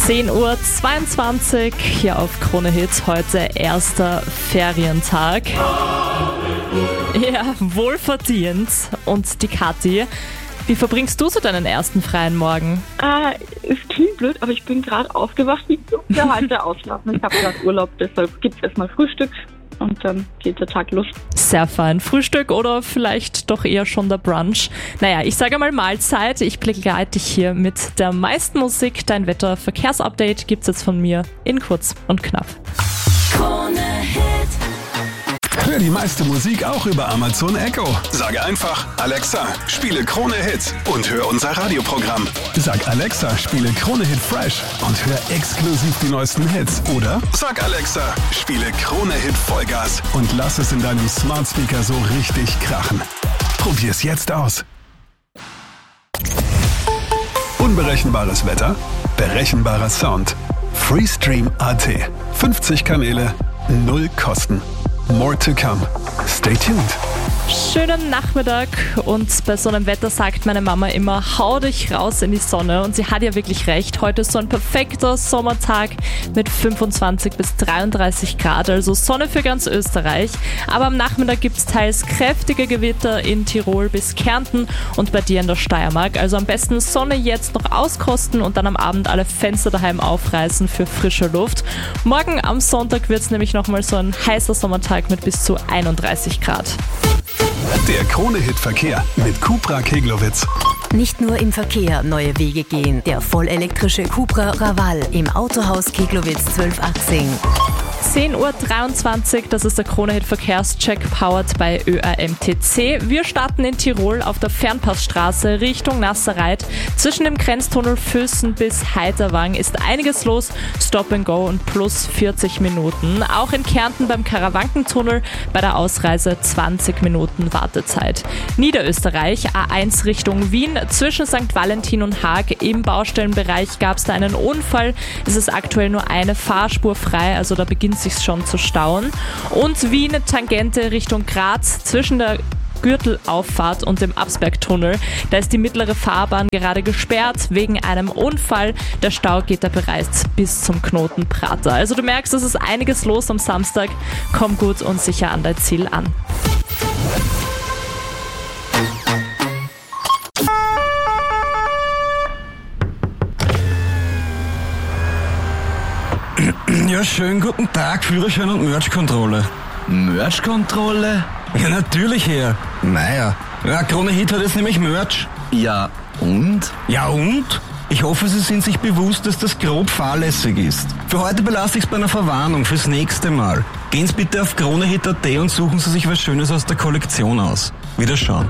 10:22 Uhr hier auf Krone Hit, heute erster Ferientag. Ja, wohlverdient. Und die Kathi, wie verbringst du so deinen ersten freien Morgen? Es klingt blöd, aber ich bin gerade aufgewacht. Ich durfte heute ausschlafen. Ich habe gerade Urlaub, deshalb gibt es erstmal Frühstück und dann geht der Tag los. Sehr fein. Frühstück oder vielleicht doch eher schon der Brunch? Naja, ich sage mal Mahlzeit. Ich begleite dich hier mit der meisten Musik. Dein Wetter-Verkehrsupdate gibt's jetzt von mir in kurz und knapp. Krone Hit. Hör die meiste Musik auch über Amazon Echo. Sage einfach, Alexa, spiele Krone Hit und hör unser Radioprogramm. Sag Alexa, spiele Krone Hit Fresh und hör exklusiv die neuesten Hits. Oder sag Alexa, spiele Krone Hit Vollgas und lass es in deinem Smart Speaker so richtig krachen. Probier's jetzt aus. Unberechenbares Wetter, berechenbarer Sound. Freestream.at. 50 Kanäle, 0 Kosten. More to come. Stay tuned. Schönen Nachmittag, und bei so einem Wetter sagt meine Mama immer, hau dich raus in die Sonne, und sie hat ja wirklich recht. Heute ist so ein perfekter Sommertag mit 25 bis 33 Grad, also Sonne für ganz Österreich. Aber am Nachmittag gibt es teils kräftige Gewitter in Tirol bis Kärnten und bei dir in der Steiermark. Also am besten Sonne jetzt noch auskosten und dann am Abend alle Fenster daheim aufreißen für frische Luft. Morgen am Sonntag wird es nämlich nochmal so ein heißer Sommertag mit bis zu 31 Grad. Der Krone-Hit-Verkehr mit Cupra Keglowitz. Nicht nur im Verkehr neue Wege gehen. Der vollelektrische Cupra Raval im Autohaus Keglowitz 1218. 10:23 Uhr, das ist der Krone-Hit-Verkehrscheck powered bei ÖAMTC. Wir starten in Tirol auf der Fernpassstraße Richtung Nasserreit. Zwischen dem Grenztunnel Füssen bis Heiterwang ist einiges los. Stop and Go und plus 40 Minuten. Auch in Kärnten beim Karawankentunnel bei der Ausreise 20 Minuten Wartezeit. Niederösterreich, A1 Richtung Wien. Zwischen St. Valentin und Haag im Baustellenbereich gab es da einen Unfall. Es ist aktuell nur eine Fahrspur frei, also da beginnt sich schon zu stauen. Und Wien Tangente Richtung Graz zwischen der Gürtelauffahrt und dem Absbergtunnel. Da ist die mittlere Fahrbahn gerade gesperrt wegen einem Unfall. Der Stau geht da bereits bis zum Knoten Prater. Also du merkst, es ist einiges los am Samstag. Komm gut und sicher an dein Ziel an. Ja, schönen guten Tag, Führerschein und Merch-Kontrolle. Merch-Kontrolle? Ja, natürlich, Herr. Naja, Krone Hit hat jetzt nämlich Merch. Ja, und? Ja, und? Ich hoffe, Sie sind sich bewusst, dass das grob fahrlässig ist. Für heute belasse ich es bei einer Verwarnung fürs nächste Mal. Gehen Sie bitte auf kronehit.at und suchen Sie sich was Schönes aus der Kollektion aus. Wiederschauen.